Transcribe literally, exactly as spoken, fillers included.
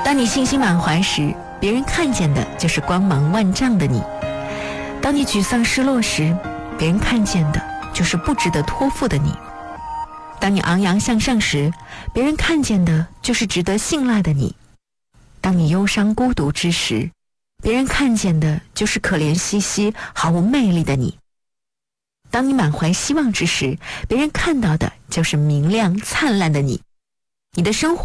当你信心满怀时，别人看见的就是光芒万丈的你；当你沮丧失落时，别人看见的就是不值得托付的你；当你昂扬向上时，别人看见的就是值得信赖的你；当你忧伤孤独之时，别人看见的就是可怜兮兮毫无魅力的你；当你满怀希望之时，别人看到的就是明亮灿烂的你。你的生活